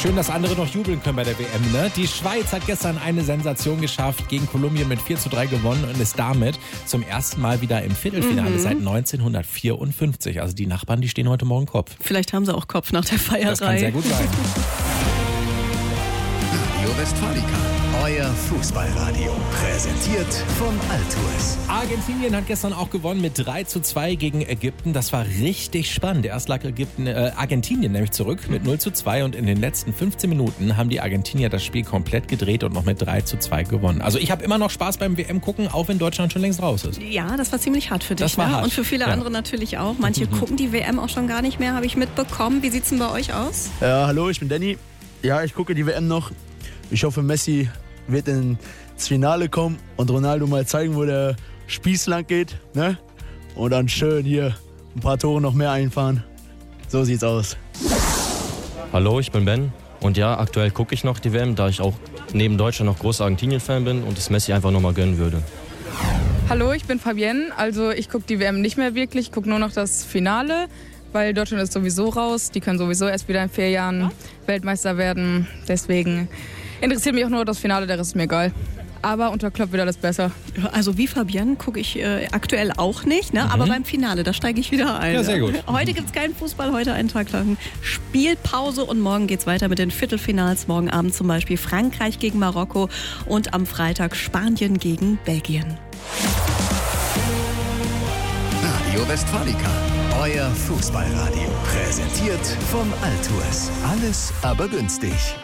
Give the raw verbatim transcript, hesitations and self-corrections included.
Schön, dass andere noch jubeln können bei der W M, ne? Die Schweiz hat gestern eine Sensation geschafft, gegen Kolumbien mit vier zu drei gewonnen und ist damit zum ersten Mal wieder im Viertelfinale mhm. seit neunzehnhundertvierundfünfzig. Also die Nachbarn, die stehen heute Morgen Kopf. Vielleicht haben sie auch Kopf nach der Feierei. Das kann sehr gut sein. Radio Westfalica, euer Fußballradio. Präsentiert von Altours. Argentinien hat gestern auch gewonnen mit drei zu zwei gegen Ägypten. Das war richtig spannend. Erst lag Ägypten, äh, Argentinien nämlich zurück mit null zu zwei und in den letzten fünfzehn Minuten haben die Argentinier das Spiel komplett gedreht und noch mit drei zu zwei gewonnen. Also ich habe immer noch Spaß beim W M-Gucken, auch wenn Deutschland schon längst raus ist. Ja, das war ziemlich hart für dich. Das war ne? hart. Und für viele ja. andere natürlich auch. Manche mhm. gucken die W M auch schon gar nicht mehr, habe ich mitbekommen. Wie sieht's denn bei euch aus? Ja, hallo, ich bin Danny. Ja, ich gucke die W M noch. Ich hoffe, Messi wird ins Finale kommen und Ronaldo mal zeigen, wo der Spieß lang geht. Ne? Und dann schön hier ein paar Tore noch mehr einfahren. So sieht's aus. Hallo, ich bin Ben. Und ja, aktuell gucke ich noch die W M, da ich auch neben Deutschland noch großer Argentinien-Fan bin und es Messi einfach nochmal gönnen würde. Hallo, ich bin Fabienne. Also ich gucke die W M nicht mehr wirklich, gucke nur noch das Finale, weil Deutschland ist sowieso raus. Die können sowieso erst wieder in vier Jahren Weltmeister werden. Deswegen interessiert mich auch nur das Finale, der Rest ist mir egal. Aber unter Klopp wird alles besser. Also wie Fabienne gucke ich äh, aktuell auch nicht, ne? Mhm. Aber beim Finale, da steige ich wieder ein. Ja, sehr gut. Heute gibt es keinen Fußball, heute einen Tag lang Spielpause und morgen geht es weiter mit den Viertelfinals. Morgen Abend zum Beispiel Frankreich gegen Marokko und am Freitag Spanien gegen Belgien. Radio Westfalica, euer Fußballradio. Präsentiert von Altours. Alles aber günstig.